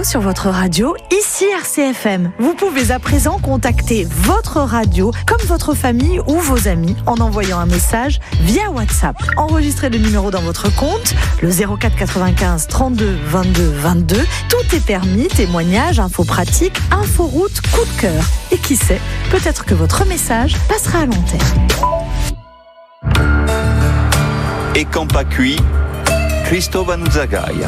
sur votre radio, ici RCFM. Vous pouvez à présent contacter votre radio comme votre famille ou vos amis en envoyant un message via WhatsApp. Enregistrez le numéro dans votre compte, le 04 95 32 22 22. Tout est permis, témoignages, infos pratiques, inforoute, coup de cœur. Et qui sait, peut-être que votre message passera à l'antenne. E Campa Qui, Cristóvão Zagaia.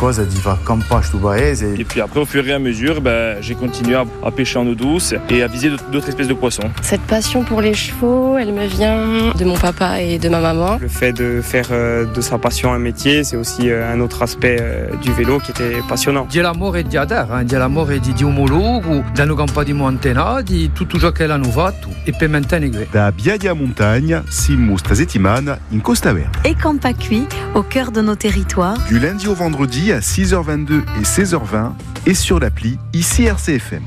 Et puis après, au fur et à mesure, j'ai continué à pêcher en eau douce et à viser d'autres espèces de poissons. Cette passion pour les chevaux, elle me vient de mon papa et de ma maman. Le fait de faire de sa passion un métier, c'est aussi un autre aspect du vélo qui était passionnant. Di l'amore di Adar, di l'amore di omologo, da no campa di montena, di tutto ciò che l'hanno fatto e per mantenere. Da Biadia Montagne, siamo sta settimana in Costa Verde. Et Campa Qui, au cœur de nos territoires. Du lundi au vendredi à 6h22 et 16h20 et sur l'appli ici RCFM.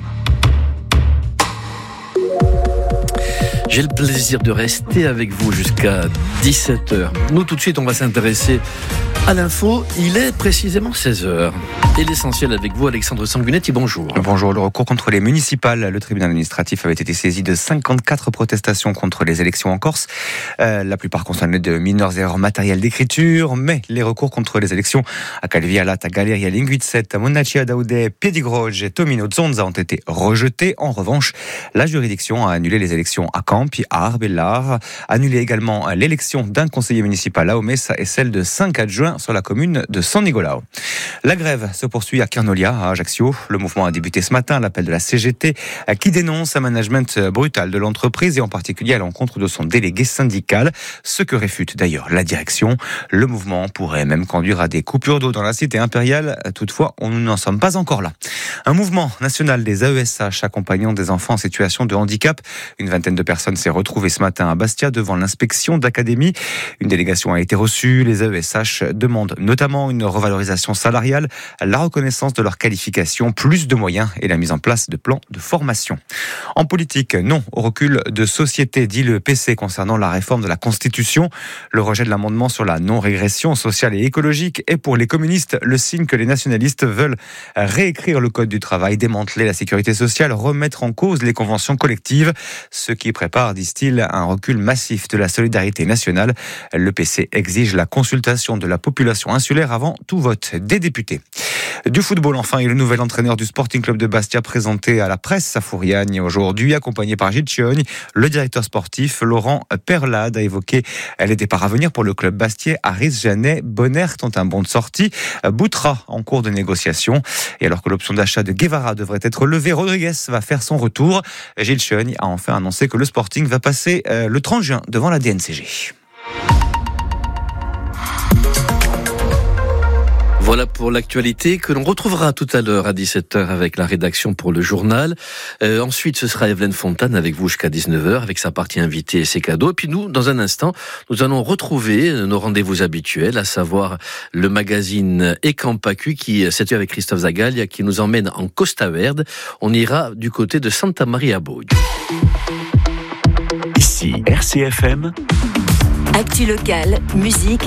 J'ai le plaisir de rester avec vous jusqu'à 17h. Nous, tout de suite, on va s'intéresser à l'info. Il est précisément 16h. Et l'essentiel avec vous, Alexandre Sanguinetti, bonjour. Bonjour. Le recours contre les municipales. Le tribunal administratif avait été saisi de 54 protestations contre les élections en Corse. La plupart concernaient de mineurs erreurs matérielles d'écriture. Mais les recours contre les élections à Calvialat, à Galeria Linguizet, à Monaccia d'Aude, Piedigroge et Tomino Zonza ont été rejetés. En revanche, la juridiction a annulé les élections à Campi, à Arbellar, annulé également l'élection d'un conseiller municipal à Omessa et celle de 5 adjoints sur la commune de San Nicolao. La grève se poursuit à Kernolia, à Ajaccio. Le mouvement a débuté ce matin à l'appel de la CGT qui dénonce un management brutal de l'entreprise et en particulier à l'encontre de son délégué syndical, ce que réfute d'ailleurs la direction. Le mouvement pourrait même conduire à des coupures d'eau dans la cité impériale. Toutefois, nous n'en sommes pas encore là. Un mouvement national des AESH accompagnant des enfants en situation de handicap. Une vingtaine de personnes s'est retrouvée ce matin à Bastia devant l'inspection d'académie. Une délégation a été reçue. Les AESH demandent notamment une revalorisation salariale, la reconnaissance de leurs qualifications, plus de moyens et la mise en place de plans de formation. En politique, non au recul de société, dit le PC concernant la réforme de la Constitution. Le rejet de l'amendement sur la non-régression sociale et écologique est pour les communistes le signe que les nationalistes veulent réécrire le code du travail, démanteler la sécurité sociale, remettre en cause les conventions collectives, ce qui prépare, disent-ils, un recul massif de la solidarité nationale. Le PC exige la consultation de la population insulaire avant tout vote des députés. Du football enfin, et le nouvel entraîneur du Sporting Club de Bastia présenté à la presse à Fouriagne aujourd'hui, accompagné par Gilles Chiogni. Le directeur sportif Laurent Perlade a évoqué les départs à venir pour le club bastiais. Aris, Janet, Bonner ont un bon de sortie. Boutra en cours de négociation. Et alors que l'option d'achat de Guevara devrait être levée, Rodriguez va faire son retour. Gilles Chiogni a enfin annoncé que le Sporting va passer le 30 juin devant la DNCG. Voilà pour l'actualité que l'on retrouvera tout à l'heure à 17h avec la rédaction pour le journal. Ensuite, ce sera Evelyne Fontane avec vous jusqu'à 19h avec sa partie invitée et ses cadeaux. Et puis nous, dans un instant, nous allons retrouver nos rendez-vous habituels, à savoir le magazine E Campa Qui qui s'est avec Christophe Zagaglia qui nous emmène en Costa Verde. On ira du côté de Santa Maria Boio. Ici RCFM. Actu locale, musique